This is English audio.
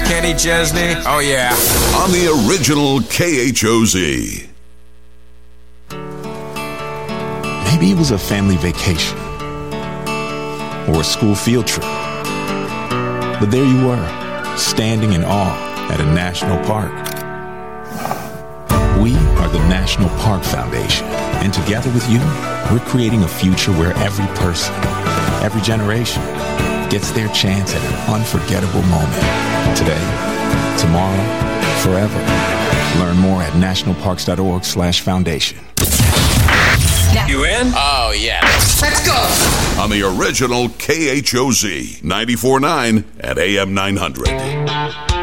Kenny Chesney. Oh, yeah. On the original KHOZ. Maybe it was a family vacation or a school field trip. But there you were, standing in awe at a national park. We are the National Park Foundation, and together with you, we're creating a future where every person, every generation, gets their chance at an unforgettable moment. Today, tomorrow, forever. Learn more at nationalparks.org/foundation. You in? Oh, yeah. Let's go. On the original KHOZ 94.9 at AM 900.